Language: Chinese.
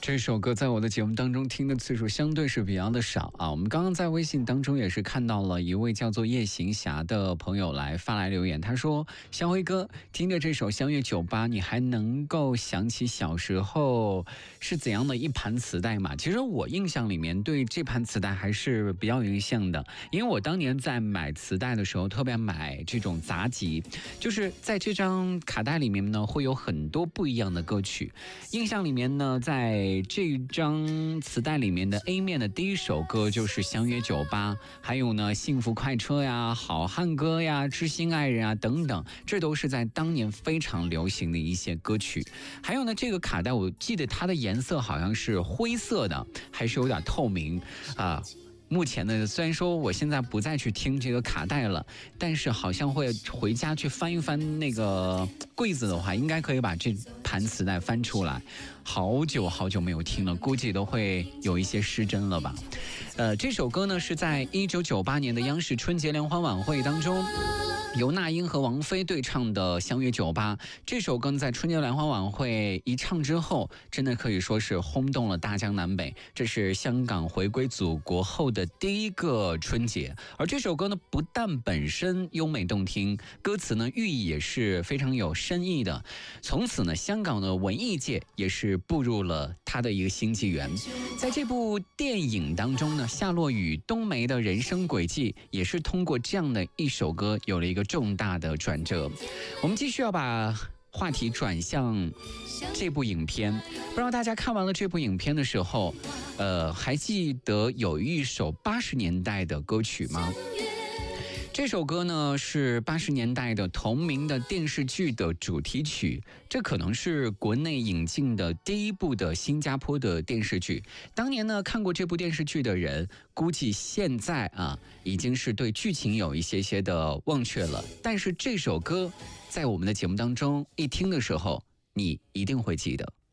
这首歌在我的节目当中听的次数相对是比较的少啊。我们刚刚在微信当中也是看到了一位叫做夜行侠的朋友发来留言，他说：香辉哥，听着这首《相约酒吧》，你还能够想起小时候是怎样的一盘磁带吗？其实我印象里面对这盘磁带还是比较有印象的，因为我当年在买磁带的时候特别买这种杂集，就是在这张卡带里面呢会有很多不一样的歌曲。印象里面呢，在这张磁带里面的 A 面的第一首歌就是《相约酒吧》，还有呢《幸福快车》呀、《好汉歌》呀、《知心爱人》啊等等，这都是在当年非常流行的一些歌曲。还有呢，这个卡带我记得它的颜色好像是灰色的，还是有点透明啊。目前呢，虽然说我现在不再去听这个卡带了，但是好像会回家去翻一翻那个柜子的话，应该可以把这盘磁带翻出来。好久好久没有听了，估计都会有一些失真了吧。这首歌呢是在1998年的央视春节联欢晚会当中，由那英和王菲对唱的《相约酒吧》。这首歌在春节联欢晚会一唱之后，真的可以说是轰动了大江南北。这是香港回归祖国后的第一个春节，而这首歌呢，不但本身优美动听，歌词呢寓意也是非常有深意的。从此呢，香港的文艺界也是步入了它的一个新纪元。在这部电影当中呢，夏洛与冬梅的人生轨迹也是通过这样的一首歌有了一个重大的转折。我们继续要把话题转向这部影片，不知道大家看完了这部影片的时候，还记得有一首80年代的歌曲吗？这首歌呢是80年代的同名的电视剧的主题曲，这可能是国内引进的第一部的新加坡的电视剧。当年呢看过这部电视剧的人，估计现在已经是对剧情有一些的忘却了，但是这首歌在我们的节目当中一听的时候，你一定会记得。